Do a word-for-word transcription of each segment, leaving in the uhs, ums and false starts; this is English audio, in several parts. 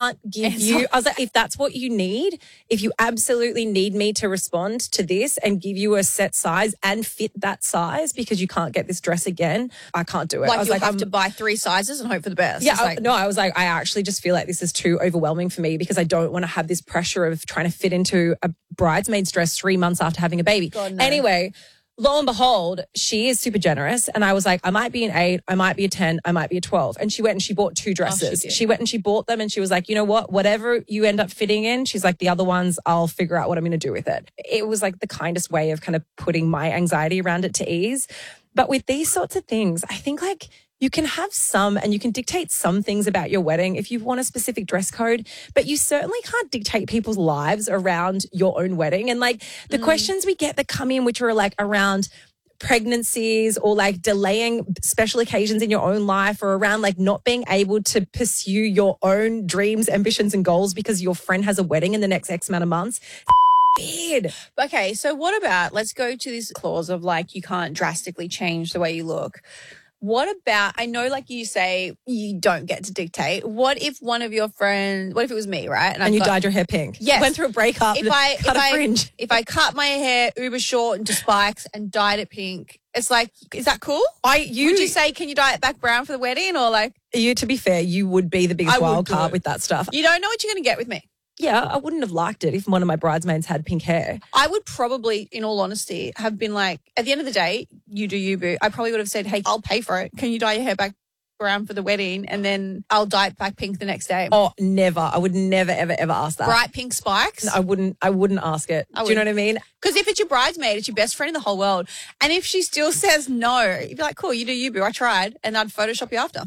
can't give It's you, not- I was like, if that's what you need, if you absolutely need me to respond to this and give you a set size and fit that size because you can't get this dress again, I can't do it. Like I was you'll like, have I'm, to buy three sizes and hope for the best. yeah, It's I- like, no, I was like, I actually just feel like this is too overwhelming for me because I don't want to have this pressure of trying to fit into a bridesmaid's dress three months after having a baby. God, no. Anyway, lo and behold, she is super generous. And I was like, I might be an eight, I might be a ten, I might be a twelve. And she went and she bought two dresses. did. she went and she bought them and she was like, you know what, whatever you end up fitting in, she's like, the other ones, I'll figure out what I'm going to do with it. It was like the kindest way of kind of putting my anxiety around it to ease. But with these sorts of things, I think like you can have some and you can dictate some things about your wedding if you want a specific dress code, but you certainly can't dictate people's lives around your own wedding. And like the Mm. questions we get that come in, which are like around pregnancies or like delaying special occasions in your own life or around like not being able to pursue your own dreams, ambitions and goals because your friend has a wedding in the next X amount of months. Weird. Okay, so what about, let's go to this clause of like you can't drastically change the way you look. What about, I know like you say you don't get to dictate. What if one of your friends, what if it was me, right? And I've you got- dyed your hair pink. Yes. Went through a breakup. If I, cut if a I, fringe. if I cut my hair uber short into spikes and dyed it pink, it's like, is that cool? I you Would you say, can you dye it back brown for the wedding? Or like, you to be fair, you would be the biggest I would wild do card it. with that stuff. you don't know what you're going to get with me. Yeah, I wouldn't have liked it if one of my bridesmaids had pink hair. I would probably, in all honesty, have been like, at the end of the day, you do you, boo. I probably would have said, hey, I'll pay for it. Can you dye your hair back brown for the wedding? And then I'll dye it back pink the next day. Oh, never. I would never, ever, ever ask that. Bright pink spikes. I wouldn't, I wouldn't ask it. I Do you know would. what I mean? Because if it's your bridesmaid, it's your best friend in the whole world. And if she still says no, you'd be like, cool, you do you, boo. I tried. And I'd Photoshop you after.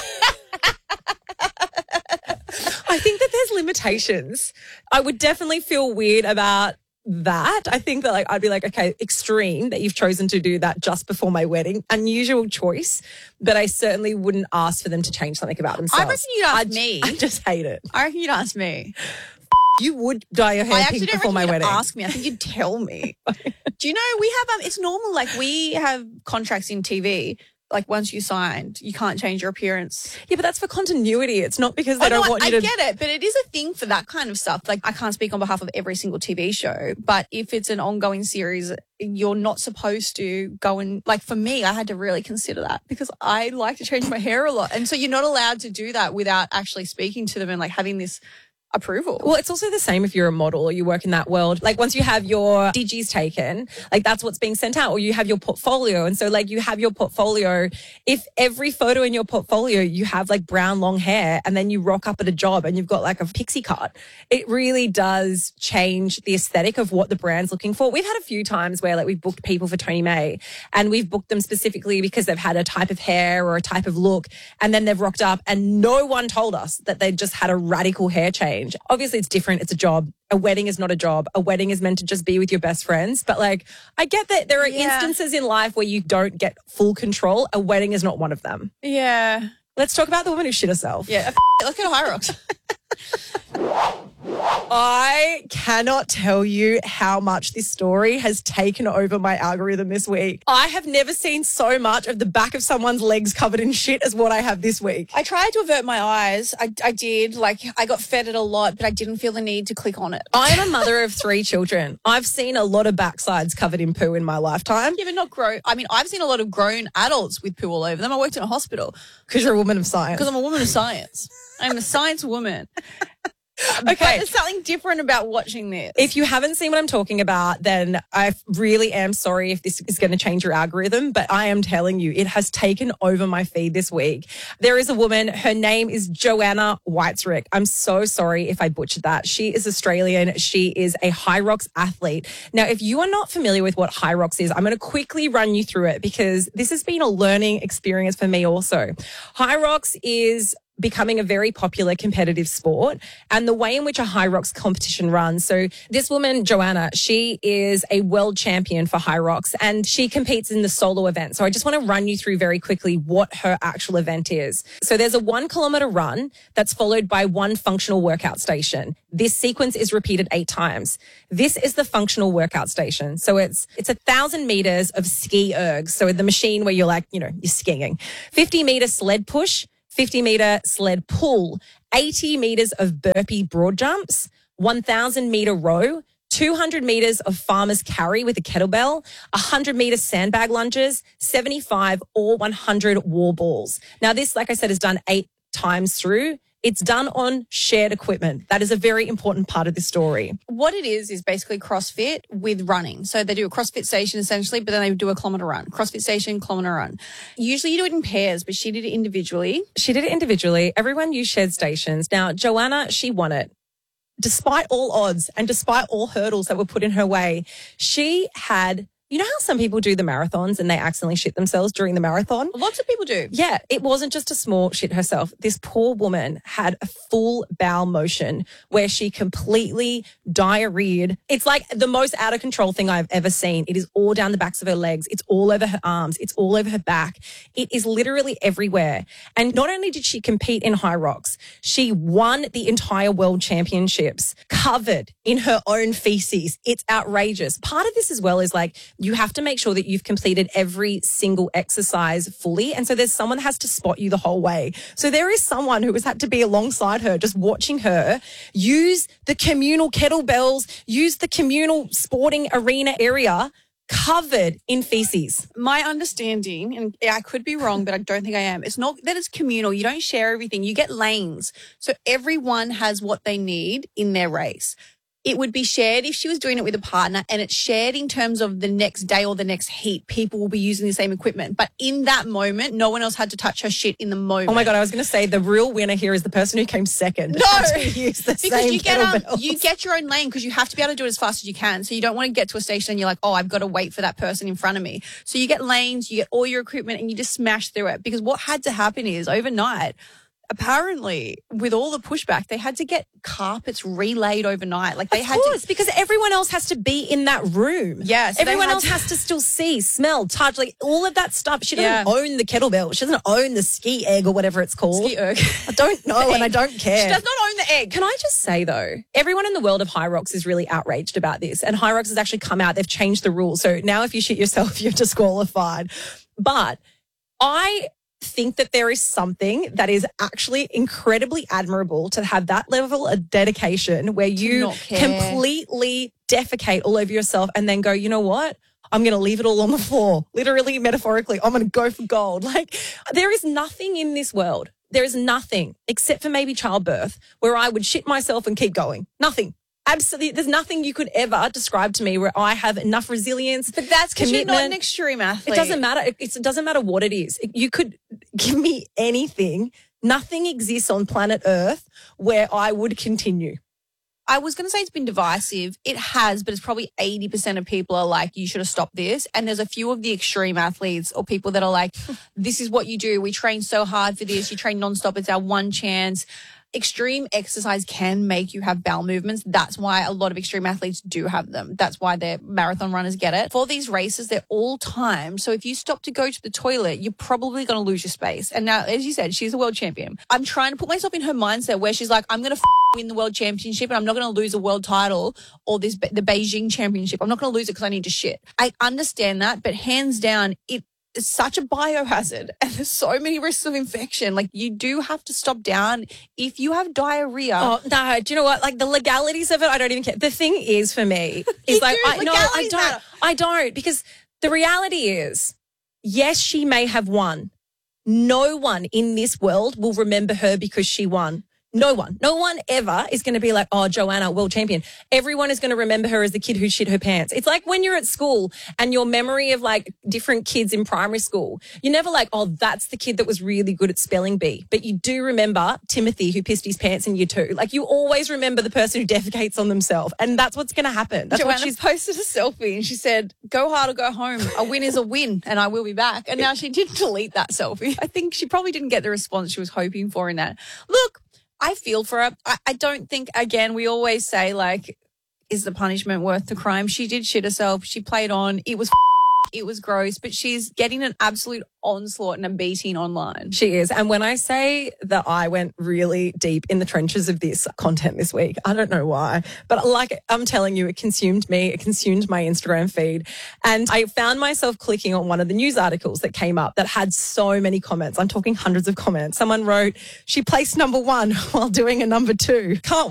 I think that there's limitations. I would definitely feel weird about that. I think that like I'd be like, okay, extreme that you've chosen to do that just before my wedding. Unusual choice, but I certainly wouldn't ask for them to change something about themselves. I reckon you'd ask I'd- me. I just hate it. I reckon you'd ask me. You would dye your hair I actually pink don't before reckon my you'd wedding. ask me. I think you'd tell me. Do you know, we have, um, it's normal, like we have contracts in T V. Like once you signed, you can't change your appearance. Yeah, but that's for continuity. It's not because they I know, don't want I you to. get it, but it is a thing for that kind of stuff. Like I can't speak on behalf of every single T V show, but if it's an ongoing series, you're not supposed to go and, like for me, I had to really consider that because I like to change my hair a lot. And so you're not allowed to do that without actually speaking to them and like having this approval. Well, it's also the same if you're a model or you work in that world. Like once you have your D Gs taken, like that's what's being sent out, or you have your portfolio. And so like you have your portfolio. If every photo in your portfolio, you have like brown long hair and then you rock up at a job and you've got like a pixie cut, it really does change the aesthetic of what the brand's looking for. We've had a few times where like we've booked people for Tony May and we've booked them specifically because they've had a type of hair or a type of look. And then they've rocked up and no one told us that they just had a radical hair change. Obviously, it's different. It's a job. A wedding is not a job. A wedding is meant to just be with your best friends. But like, I get that there are Yeah. instances in life where you don't get full control. A wedding is not one of them. Yeah. Let's talk about the woman who shit herself. Yeah. Let's go to High Rocks. I cannot tell you how much this story has taken over my algorithm this week. I have never seen so much of the back of someone's legs covered in shit as what I have this week. I tried to avert my eyes. I, I did. Like, I got fed it a lot, but I didn't feel the need to click on it. I am a mother of three children. I've seen a lot of backsides covered in poo in my lifetime Yeah, but not grown. I mean, I've seen a lot of grown adults with poo all over them. I worked in a hospital because you're a woman of science. because I'm a woman of science. I'm a science woman. Okay. But there's something different about watching this. If you haven't seen what I'm talking about, then I really am sorry if this is going to change your algorithm, but I am telling you, it has taken over my feed this week. There is a woman, her name is Joanna Weitzrick. I'm so sorry if I butchered that. She is Australian. She is a High Rocks athlete. Now, if you are not familiar with what High Rocks is, I'm going to quickly run you through it because this has been a learning experience for me also. High Rocks is becoming a very popular competitive sport and the way in which a High Rocks competition runs. So this woman, Joanna, she is a world champion for High Rocks and she competes in the solo event. So I just want to run you through very quickly what her actual event is. So there's a one kilometer run that's followed by one functional workout station. This sequence is repeated eight times. This is the functional workout station. So it's, it's a thousand meters of ski ergs. So the machine where you're like, you know, you're skiing. fifty meter sled push, fifty meter sled pull, eighty meters of burpee broad jumps, one thousand meter row, two hundred meters of farmer's carry with a kettlebell, one hundred meter sandbag lunges, seventy-five or one hundred wall balls. Now, this, like I said, is done eight times through. It's done on shared equipment. That is a very important part of this story. What it is is basically CrossFit with running. So they do a CrossFit station essentially, but then they do a kilometre run. CrossFit station, kilometre run. Usually you do it in pairs, but she did it individually. She did it individually. Everyone used shared stations. Now, Joanna, she won it. Despite all odds and despite all hurdles that were put in her way, she had... You know how some people do the marathons and they accidentally shit themselves during the marathon? Lots of people do. Yeah, it wasn't just a small shit herself. This poor woman had a full bowel motion where she completely diarrheaed. It's like the most out of control thing I've ever seen. It is all down the backs of her legs. It's all over her arms. It's all over her back. It is literally everywhere. And not only did she compete in high rocks, she won the entire world championships covered in her own feces. It's outrageous. Part of this as well is like, you have to make sure that you've completed every single exercise fully. And so there's someone that has to spot you the whole way. So there is someone who has had to be alongside her, just watching her use the communal kettlebells, use the communal sporting arena area covered in feces. My understanding, and I could be wrong, but I don't think I am, it's not that it's communal. You don't share everything. You get lanes. So everyone has what they need in their race. It would be shared if she was doing it with a partner, and it's shared in terms of the next day or the next heat. People will be using the same equipment. But in that moment, no one else had to touch her shit in the moment. Oh my God, I was going to say the real winner here is the person who came second. No, use the because same you get um, you get your own lane because you have to be able to do it as fast as you can. So you don't want to get to a station and you're like, oh, I've got to wait for that person in front of me. So you get lanes, you get all your equipment, and you just smash through it. Because what had to happen is overnight, apparently, with all the pushback, they had to get carpets relayed overnight. Like they of had course, to, because everyone else has to be in that room. Yes, everyone else to... has to still see, smell, touch, like all of that stuff. She doesn't yeah. own the kettlebell. She doesn't own the ski egg or whatever it's called. Ski egg. I don't know, and I don't care. She does not own the egg. Can I just say though, everyone in the world of High Rocks is really outraged about this, and High Rocks has actually come out. They've changed the rules, so now if you shit yourself, you're disqualified. But I think that there is something that is actually incredibly admirable to have that level of dedication where you completely defecate all over yourself and then go, you know what? I'm going to leave it all on the floor, literally, metaphorically. I'm going to go for gold. Like, there is nothing in this world. There is nothing except for maybe childbirth where I would shit myself and keep going. Nothing. Absolutely. There's nothing you could ever describe to me where I have enough resilience. But that's because you're commitment. not an extreme athlete. It doesn't matter. It, it doesn't matter what it is. You could give me anything. Nothing exists on planet Earth where I would continue. I was going to say it's been divisive. It has, but it's probably eighty percent of people are like, you should have stopped this. And there's a few of the extreme athletes or people that are like, this is what you do. We train so hard for this. You train nonstop. It's our one chance. Extreme exercise can make you have bowel movements. That's why a lot of extreme athletes do have them. That's why their marathon runners get it. For these races, they're all timed. So if you stop to go to the toilet, you're probably going to lose your space. And now, as you said, she's a world champion. I'm trying to put myself in her mindset where she's like, I'm going to f- win the world championship and I'm not going to lose a world title or this the Beijing championship. I'm not going to lose it because I need to shit. I understand that, but hands down, it it's such a biohazard and there's so many risks of infection. Like, you do have to stop down if you have diarrhea. Oh, no. Do you know what? Like, the legalities of it, I don't even care. The thing is for me is like, do. I, no, I Legalities don't. matter. I don't, because the reality is, yes, she may have won. No one in this world will remember her because she won. No one. No one ever is going to be like, oh, Joanna, world champion. Everyone is going to remember her as the kid who shit her pants. It's like when you're at school and your memory of like different kids in primary school, you're never like, oh, that's the kid that was really good at spelling bee. But you do remember Timothy who pissed his pants in year two. Like, you always remember the person who defecates on themselves. And that's what's going to happen. That's Joanna what she's posted a selfie and she said, go hard or go home. A win is a win and I will be back. And now she did delete that selfie. I think she probably didn't get the response she was hoping for in that. Look, I feel for her. I, I don't think, again, we always say, like, is the punishment worth the crime? She did shit herself. She played on. It was It was gross, but she's getting an absolute onslaught and a beating online. She is. And when I say that I went really deep in the trenches of this content this week, I don't know why, but like I'm telling you, it consumed me. It consumed my Instagram feed. And I found myself clicking on one of the news articles that came up that had so many comments. I'm talking hundreds of comments. Someone wrote, she placed number one while doing a number two. Can't